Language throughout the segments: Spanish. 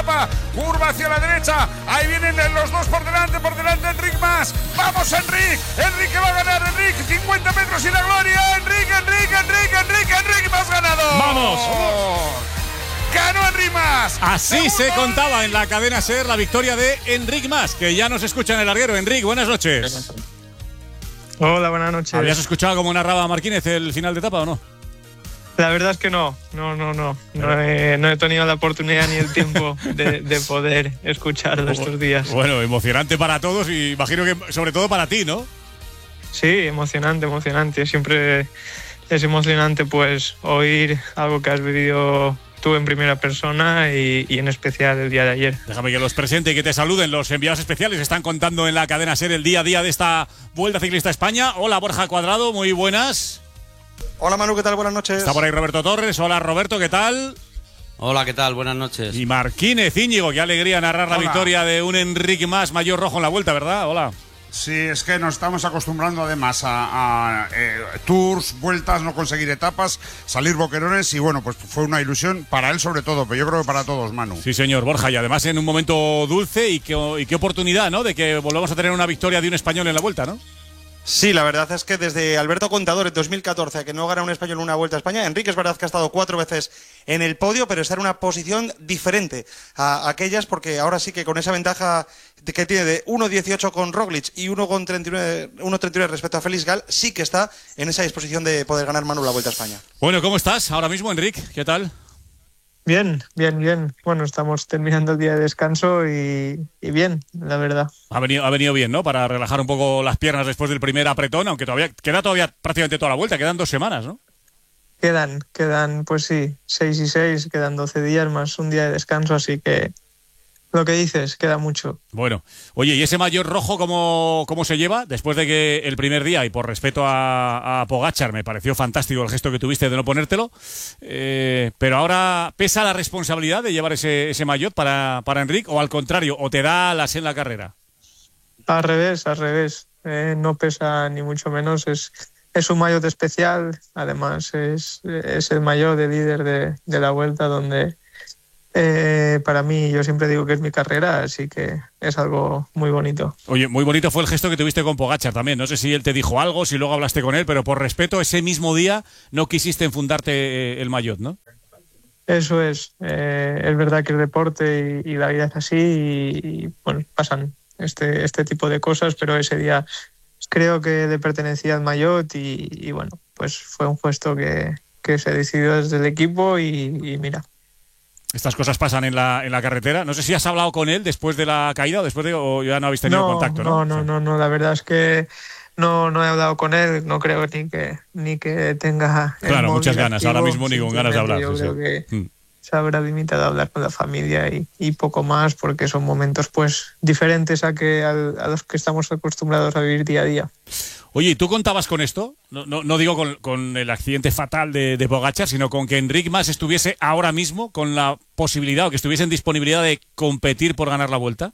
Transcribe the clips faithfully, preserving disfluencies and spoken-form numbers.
etapa, curva hacia la derecha, ahí vienen los dos por delante, por delante Enric Mas, vamos Enric, Enric que va a ganar, Enric, cincuenta metros y la gloria, Enric, Enric, Enric, Enric, Enric Mas ganado. ¡Vamos! ¡Ganó Enric Mas! Así se contaba en la cadena SER la victoria de Enric Mas, que ya nos escucha en el larguero. Enric, buenas noches. Hola, buenas noches. ¿Habías escuchado cómo narraba Marquínez el final de etapa o no? La verdad es que no, no, no, no. No he, no he tenido la oportunidad ni el tiempo de, de poder escucharlo estos días. Bueno, emocionante para todos y imagino que sobre todo para ti, ¿no? Sí, emocionante, emocionante. Siempre es emocionante pues oír algo que has vivido tú en primera persona y, y en especial el día de ayer. Déjame que los presente y que te saluden. Los enviados especiales están contando en la cadena SER el día a día de esta Vuelta Ciclista a España. Hola, Borja Cuadrado, muy buenas. Hola Manu, ¿qué tal? Buenas noches. Está por ahí Roberto Torres. Hola Roberto, ¿qué tal? Hola, ¿qué tal? Buenas noches. Y Marquínez Íñigo, qué alegría narrar la Hola. victoria de un Enric Mas mayor rojo en la Vuelta, ¿verdad? Hola. Sí, es que nos estamos acostumbrando además a, a eh, tours, vueltas, no conseguir etapas, salir boquerones y bueno, pues fue una ilusión para él sobre todo, pero yo creo que para todos, Manu. Sí, señor, Borja, y además en un momento dulce y qué, y qué oportunidad, ¿no? De que volvamos a tener una victoria de un español en la Vuelta, ¿no? Sí, la verdad es que desde Alberto Contador en dos mil catorce, que no gana un español una Vuelta a España, Enrique es verdad que ha estado cuatro veces en el podio, pero está en una posición diferente a aquellas, porque ahora sí que con esa ventaja que tiene de uno dieciocho con Roglic y uno treinta y nueve respecto a Félix Gal, sí que está en esa disposición de poder ganar Manu la Vuelta a España. Bueno, ¿cómo estás ahora mismo, Enric? ¿Qué tal? Bien, bien, bien. Bueno, estamos terminando el día de descanso y, y bien, la verdad. Ha venido, ha venido bien, ¿no? Para relajar un poco las piernas después del primer apretón, aunque todavía queda todavía prácticamente toda la Vuelta, quedan dos semanas, ¿no? Quedan, quedan, pues sí, seis y seis, quedan doce días más un día de descanso, así que lo que dices, queda mucho. Bueno, oye, ¿y ese maillot rojo cómo, cómo se lleva? Después de que el primer día, y por respeto a, a Pogačar, me pareció fantástico el gesto que tuviste de no ponértelo, eh, pero ahora ¿pesa la responsabilidad de llevar ese, ese maillot para, para Enric o al contrario, o te da alas en la carrera? Al revés, al revés. Eh, no pesa ni mucho menos, es, es un maillot especial, además es, es el maillot de líder de, de la Vuelta donde... Eh, para mí, yo siempre digo que es mi carrera, así que es algo muy bonito. Oye, muy bonito fue el gesto que tuviste con Pogačar también. No sé si él te dijo algo, si luego hablaste con él, pero por respeto, ese mismo día no quisiste enfundarte el maillot, ¿no? Eso es. Eh, es verdad que el deporte y, y la vida es así y, y bueno, pasan este, este tipo de cosas, pero ese día creo que le pertenecía al maillot y, y bueno, pues fue un gesto que, que se decidió desde el equipo y, y mira. Estas cosas pasan en la, en la carretera. No sé si has hablado con él después de la caída o después de, o ya no habéis tenido no, contacto, ¿no? No, no, no, no, la verdad es que no, no he hablado con él, no creo ni que ni que tenga el claro, muchas ganas, activo. Ahora mismo ni con ganas de hablar. Yo sí, creo sí. que Mm. se habrá limitado a hablar con la familia y, y poco más, porque son momentos pues diferentes a que al, a los que estamos acostumbrados a vivir día a día. Oye, ¿y tú contabas con esto? No, no, no digo con, con el accidente fatal de, de Pogačar, sino con que Enric Mas estuviese ahora mismo con la posibilidad o que estuviese en disponibilidad de competir por ganar la Vuelta.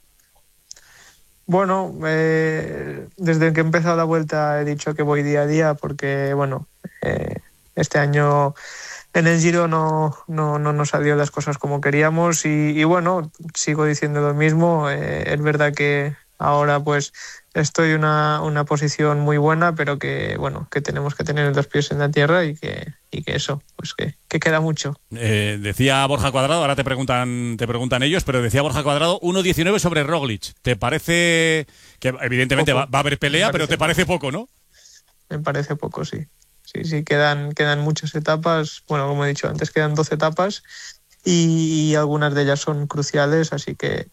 Bueno, eh, desde que he empezado la Vuelta he dicho que voy día a día porque, bueno, eh, este año en el Giro no, no, no nos salió las cosas como queríamos y, y bueno, sigo diciendo lo mismo. Eh, es verdad que ahora pues estoy en una, una posición muy buena, pero que bueno, que tenemos que tener los pies en la tierra y que, y que eso, pues que, que queda mucho. Eh, decía Borja Cuadrado, ahora te preguntan, te preguntan ellos, pero decía Borja Cuadrado uno diecinueve sobre Roglic. ¿Te parece que evidentemente va, va a haber pelea, pero te parece poco, ¿no? Me parece poco, sí. Sí, sí, quedan, quedan muchas etapas. Bueno, como he dicho antes, quedan doce etapas y, y algunas de ellas son cruciales, así que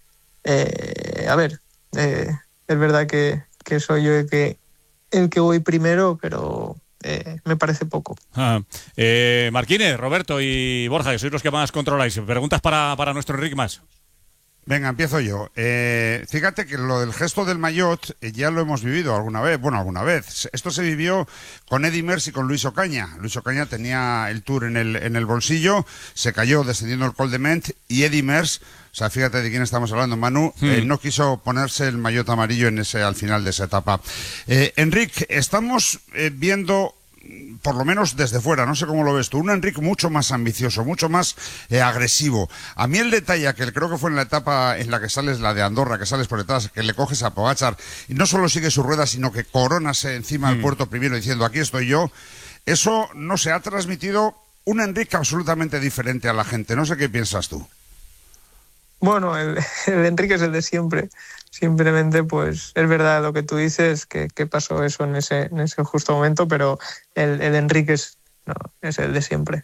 eh, a ver, eh, es verdad que, que soy yo el que, el que voy primero, pero eh, me parece poco. Ah, eh, Marquínez, Roberto y Borja, que sois los que más controláis. ¿Preguntas para, para nuestro Enric Mas? Venga, empiezo yo. Eh, fíjate que lo del gesto del maillot eh, ya lo hemos vivido alguna vez. Bueno, alguna vez. Esto se vivió con Eddy Merckx y con Luis Ocaña. Luis Ocaña tenía el Tour en el, en el bolsillo, se cayó descendiendo el Col de Ment y Eddy Merckx, o sea, fíjate de quién estamos hablando, Manu, hmm. eh, no quiso ponerse el maillot amarillo en ese, al final de esa etapa. Eh, Enric, estamos eh, viendo por lo menos desde fuera, no sé cómo lo ves tú, un Enric mucho más ambicioso, mucho más eh, agresivo. A mí el detalle, que creo que fue en la etapa en la que sales, la de Andorra, que sales por detrás, que le coges a Pogačar y no solo sigue su rueda, sino que coronas encima del Mm. puerto primero diciendo aquí estoy yo, eso no se ha transmitido un Enric absolutamente diferente a la gente. No sé qué piensas tú. Bueno, el, el Enrique es el de siempre. Simplemente, pues, es verdad lo que tú dices, que, que pasó eso en ese, en ese justo momento, pero el, el Enrique es, no, es el de siempre.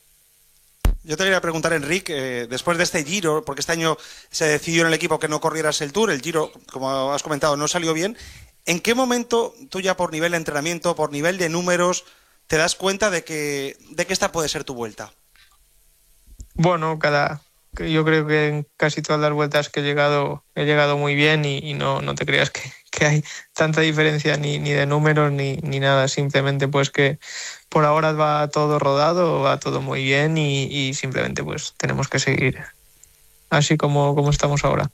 Yo te quería preguntar, Enrique, eh, después de este Giro, porque este año se decidió en el equipo que no corrieras el Tour, el Giro, como has comentado, no salió bien. ¿En qué momento tú ya por nivel de entrenamiento, por nivel de números, te das cuenta de que, de que esta puede ser tu vuelta? Bueno, cada, yo creo que en casi todas las vueltas que he llegado, he llegado muy bien y, y no, no te creas que, que hay tanta diferencia ni, ni de números ni, ni nada. Simplemente pues que por ahora va todo rodado, va todo muy bien y, y simplemente pues tenemos que seguir así como, como estamos ahora.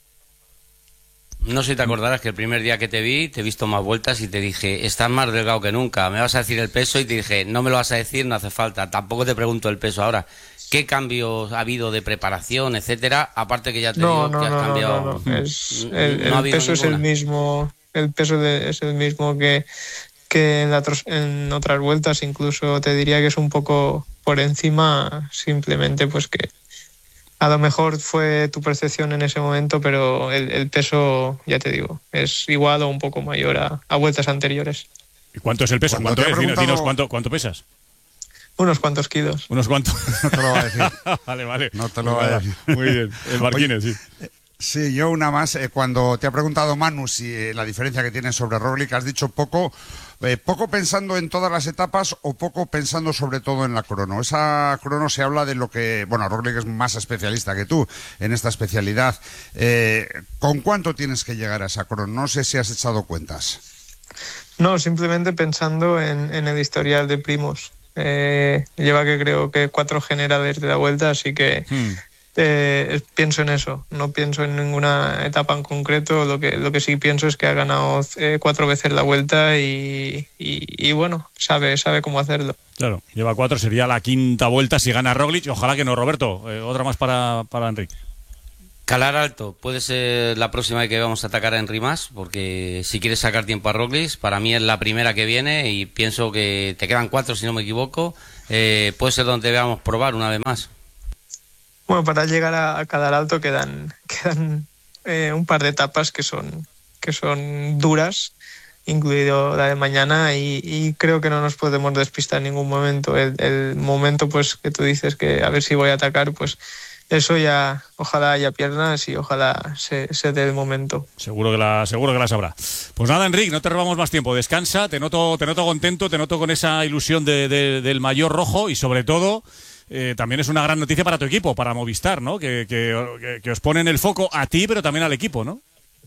No sé si te acordarás que el primer día que te vi, te he visto más vueltas y te dije, estás más delgado que nunca, me vas a decir el peso, y te dije, no me lo vas a decir, no hace falta, tampoco te pregunto el peso ahora. ¿Qué cambios ha habido de preparación, etcétera? Aparte que ya te No, digo no, que has no, cambiado. no, no, no. Es, No el, ha el habido peso es el ninguna. mismo, el peso de- es el mismo que, que en, la tros- en otras vueltas. Incluso te diría que es un poco por encima, simplemente pues que a lo mejor fue tu percepción en ese momento, pero el, el peso, ya te digo, es igual o un poco mayor a, a vueltas anteriores. ¿Y cuánto es el peso? Cuando ¿Cuánto te he es? Dinos, preguntado- dinos cuánto, cuánto pesas. Unos cuantos kilos. Unos cuantos. No te lo va a decir. Vale, vale. No te lo Pues voy a nada, decir. Muy bien. El Marquines, sí. Sí, yo una más. Eh, cuando te ha preguntado Manu si eh, la diferencia que tienes sobre Roglic, has dicho poco, eh, poco pensando en todas las etapas o poco pensando sobre todo en la crono. Esa crono se habla de lo que, bueno, Roglic es más especialista que tú en esta especialidad. Eh, ¿Con cuánto tienes que llegar a esa crono? No sé si has echado cuentas. No, simplemente pensando en, en el historial de Primoz. Eh, lleva que creo que cuatro generales de la vuelta, así que Hmm. eh, pienso en eso. No pienso en ninguna etapa en concreto. Lo que, lo que sí pienso es que ha ganado eh, cuatro veces la vuelta y, y, y bueno, sabe, sabe cómo hacerlo. Claro, lleva cuatro, sería la quinta vuelta si gana Roglic. Ojalá que no, Roberto. Eh, otra más para, para Enrique. Calar alto, puede ser la próxima vez que vamos a atacar a Henry más, porque si quieres sacar tiempo a Roglic, para mí es la primera que viene y pienso que te quedan cuatro si no me equivoco, eh, puede ser donde veamos probar una vez más. Bueno, para llegar a, a Cadar Alto quedan, quedan eh, un par de etapas que son, que son duras, incluido la de mañana, y, y creo que no nos podemos despistar en ningún momento. El, el momento pues que tú dices que a ver si voy a atacar, pues eso ya, ojalá haya piernas y ojalá se, se dé el momento. Seguro que la, seguro que la sabrá. Pues nada, Enrique, no te robamos más tiempo. Descansa, te noto, te noto contento, te noto con esa ilusión de, de- del mayor rojo y sobre todo eh, también es una gran noticia para tu equipo, para Movistar, ¿no? Que, que, que os ponen el foco a ti, pero también al equipo, ¿no?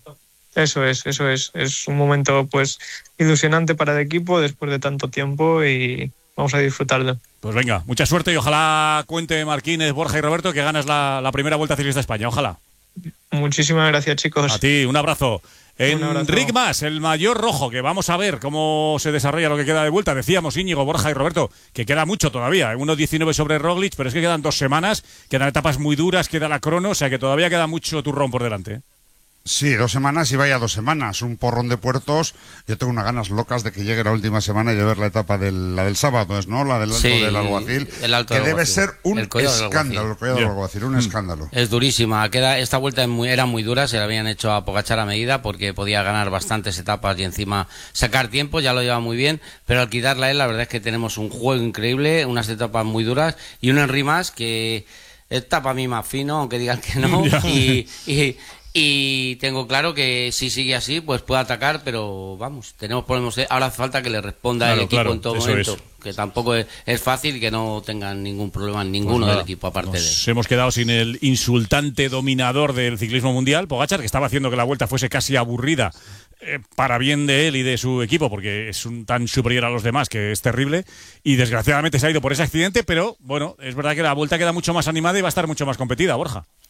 Eso es, eso es. Es un momento pues ilusionante para el equipo después de tanto tiempo y vamos a disfrutarlo. Pues venga, mucha suerte y ojalá cuente Marquines, Borja y Roberto que ganas la, la primera Vuelta Ciclista a España. Ojalá. Muchísimas gracias, chicos. A ti, un abrazo. Un abrazo. Enric Mas, el mayor rojo, que vamos a ver cómo se desarrolla lo que queda de vuelta. Decíamos, Íñigo, Borja y Roberto, que queda mucho todavía. uno diecinueve sobre Roglic, pero es que quedan dos semanas, quedan etapas muy duras, queda la crono, o sea que todavía queda mucho turrón por delante. ¿eh? Sí, dos semanas y vaya dos semanas. Un porrón de puertos. Yo tengo unas ganas locas de que llegue la última semana y de ver la etapa del, la del sábado, ¿es, ¿no? La del Alto Sí, del Alguacil. el Alto que del debe Alguacil. ser un El Collado del escándalo, el Alguacil. Collado del Ya. Alguacil, un escándalo. Es durísima, queda, esta vuelta es muy, era muy dura, se la habían hecho a Pogačar a medida porque podía ganar bastantes etapas y encima sacar tiempo, ya lo lleva muy bien, pero al quitarla él la verdad es que tenemos un juego increíble, unas etapas muy duras y un Henry más que está para mí más fino, aunque digan que no, Ya. y, y, y tengo claro que si sigue así pues puede atacar, pero vamos, tenemos problemas, ahora hace falta que le responda Claro, el equipo claro, en todo eso momento. es. Que tampoco es, es fácil y que no tengan ningún problema ninguno Pues del nada, equipo aparte de él. nos hemos quedado sin el insultante dominador del ciclismo mundial, Pogačar, que estaba haciendo que la vuelta fuese casi aburrida eh, para bien de él y de su equipo, porque es un tan superior a los demás que es terrible, y desgraciadamente se ha ido por ese accidente, pero bueno, es verdad que la vuelta queda mucho más animada y va a estar mucho más competida, Borja.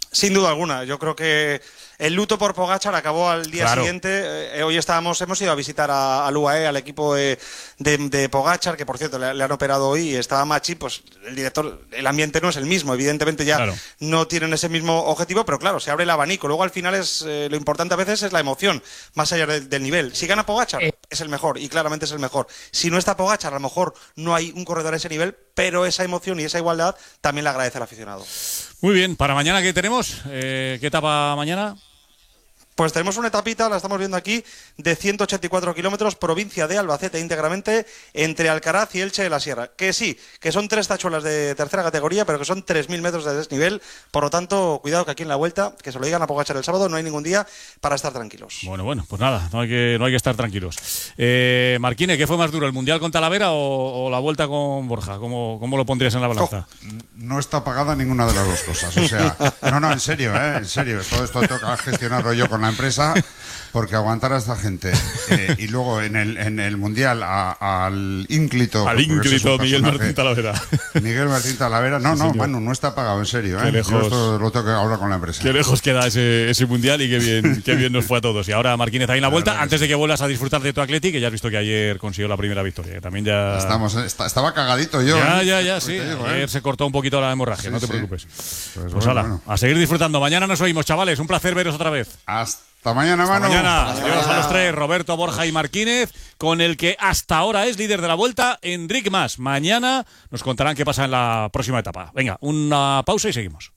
Sin duda alguna. Yo creo que el luto por Pogačar acabó al día Claro. siguiente. Eh, hoy estábamos, hemos ido a visitar a- al U A E, al equipo de, de, de Pogačar, que por cierto le, le han operado hoy, y estaba Machi, pues el director, el ambiente no es el mismo, evidentemente ya Claro. no tienen ese mismo objetivo, pero claro, se abre el abanico. Luego al final es eh, lo importante a veces es la emoción, más allá del, del nivel. Si gana Pogačar, Eh. es el mejor, y claramente es el mejor. Si no está Pogačar, a lo mejor no hay un corredor a ese nivel, pero esa emoción y esa igualdad también la agradece el aficionado. Muy bien, para mañana, ¿qué tenemos? Eh, ¿Qué etapa mañana? Pues tenemos una etapita, la estamos viendo aquí, de ciento ochenta y cuatro kilómetros, provincia de Albacete íntegramente, entre Alcaraz y Elche de la Sierra. Que sí, que son tres tachuelas de tercera categoría, pero que son tres mil metros de desnivel. Por lo tanto, cuidado que aquí en la vuelta, que se lo digan a Pogačar el sábado, no hay ningún día para estar tranquilos. Bueno, bueno, pues nada, no hay que, no hay que estar tranquilos. Eh, Marquine, ¿qué fue más duro, el Mundial con Talavera o, o la Vuelta con Borja? ¿Cómo, cómo lo pondrías en la balanza? No está pagada ninguna de las dos cosas. O sea, no, no, en serio, ¿eh? En serio. Todo esto tengo que gestionarlo yo con la empresa, porque aguantar a esta gente eh, y luego en el, en el Mundial a- al ínclito. Al porque ese es ínclito un Miguel personaje- Martín Talavera. Miguel Martín Talavera. No, no, señor. Manu, no está pagado, en serio. Qué ¿eh? lejos. Yo esto lo tengo que hablar con la empresa. Qué lejos queda ese, ese Mundial y qué bien, qué bien nos fue a todos. Y ahora Marquínez ahí en la Vuelta, verdad que antes de que vuelvas a disfrutar de tu Atleti, que ya has visto que ayer consiguió la primera victoria. Que también ya... Estamos, está- estaba cagadito yo. Ya, ¿eh? ya, ya, Pues sí. te digo, ¿eh? Ayer se cortó un poquito la hemorragia, Sí, no te sí. preocupes. Pues Pues bueno, hala, bueno. a seguir disfrutando. Mañana nos oímos, chavales. Un placer veros otra vez. Hasta mañana, Hasta Manu. mañana. Adiós a los tres, Roberto, Borja y Marquínez, con el que hasta ahora es líder de la Vuelta, Enric Mas. Mañana nos contarán qué pasa en la próxima etapa. Venga, una pausa y seguimos.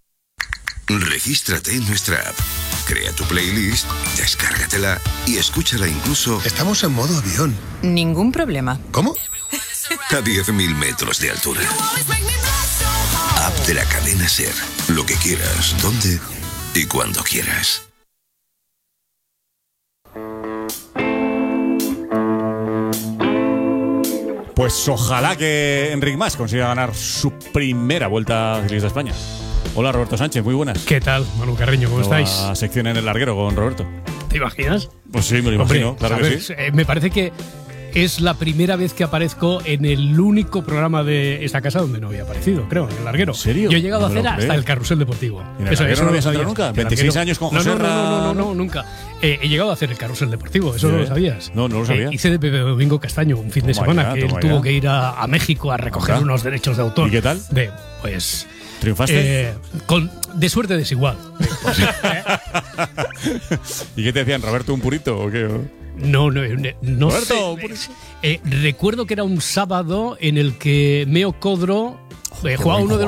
Regístrate en nuestra app, crea tu playlist, descárgatela y escúchala incluso Estamos en modo avión. Ningún problema. ¿Cómo? a diez mil metros de altura. App de la cadena SER. Lo que quieras, donde y cuando quieras. Pues ojalá que Enric Mas consiga ganar su primera Vuelta Ciclista a España. Hola, Roberto Sánchez, muy buenas. ¿Qué tal, Manu Carreño? ¿Cómo Nueva estáis? sección en el larguero con Roberto. ¿Te imaginas? Pues sí, me lo Hombre, imagino, claro que ¿sabes? sí. Eh, me parece que es la primera vez que aparezco en el único programa de esta casa donde no había aparecido, creo, en el larguero. ¿En serio? Yo he llegado No a me hacer lo hasta creo. el carrusel deportivo. ¿En el larguero no lo habías sabías. entrado nunca? En el veintiséis larguero- años con No, José no, no, no, no, Ra- no, no, nunca. Eh, he llegado a hacer el carrusel deportivo, eso Sí, no ¿eh? lo sabías. No, no lo sabía. Eh, hice de Pepe Domingo Castaño un fin de Toma semana ya, que él toma tuvo ya. que ir a, a México a recoger Anda. unos derechos de autor. ¿Y qué tal? De, pues. ¿Triunfaste? eh, con, de suerte desigual. ¿Y qué te decían, Roberto, un purito o qué? No, no, no, no Roberto, sé. por eso. Eh, recuerdo que era un sábado en el que Meo Codro eh, jugaba buen uno de